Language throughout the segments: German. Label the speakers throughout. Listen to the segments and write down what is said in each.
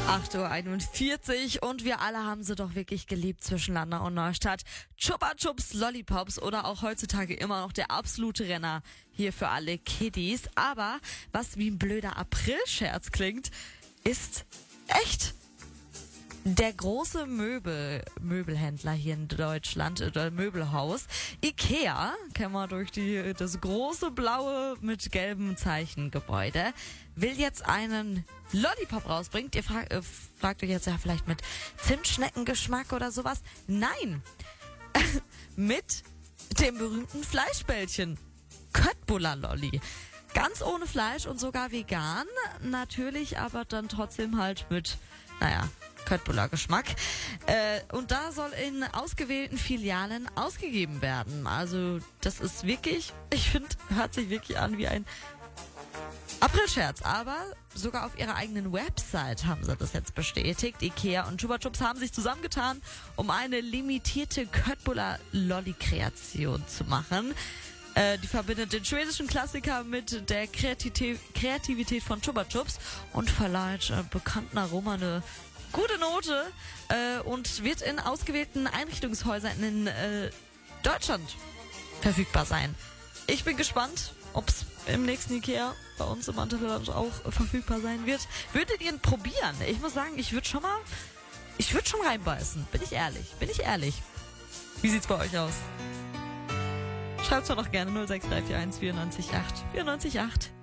Speaker 1: 8:41 Uhr und wir alle haben sie doch wirklich geliebt zwischen Landau und Neustadt. Chupa Chups Lollipops oder auch heutzutage immer noch der absolute Renner hier für alle Kiddies. Aber was wie ein blöder Aprilscherz klingt, ist echt. Der große Möbelhändler hier in Deutschland, oder Möbelhaus, Ikea, kennen wir durch das große blaue mit gelbem Zeichengebäude, will jetzt einen Lollipop rausbringen. Ihr fragt euch jetzt ja vielleicht mit Zimtschneckengeschmack oder sowas. Nein, mit dem berühmten Fleischbällchen, Köttbullar Lolli. Ganz ohne Fleisch und sogar vegan, natürlich aber dann trotzdem halt mit, Köttbullar Geschmack. Und da soll in ausgewählten Filialen ausgegeben werden. Also das ist wirklich, ich finde, hört sich wirklich an wie ein Aprilscherz. Aber sogar auf ihrer eigenen Website haben sie das jetzt bestätigt. Ikea und Chupa Chups haben sich zusammengetan, um eine limitierte Köttbullar Lolli-Kreation zu machen. Die verbindet den schwedischen Klassiker mit der Kreativität von Chupa Chups und verleiht bekannten Aroma eine gute Note und wird in ausgewählten Einrichtungshäusern in Deutschland verfügbar sein. Ich bin gespannt, ob es im nächsten Ikea bei uns im Antwerpen auch verfügbar sein wird. Würdet ihr ihn probieren? Ich muss sagen, ich würde schon reinbeißen. Bin ich ehrlich. Wie sieht's bei euch aus? Schreibt's doch noch gerne 06341 94 8.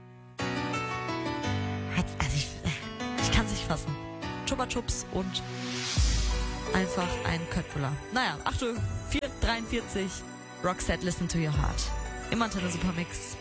Speaker 1: Also ich kann's nicht fassen. Chupa Chups und einfach ein Köttbullar. 8:43 Uhr. Roxette, listen to your heart. Im Antenne Supermix.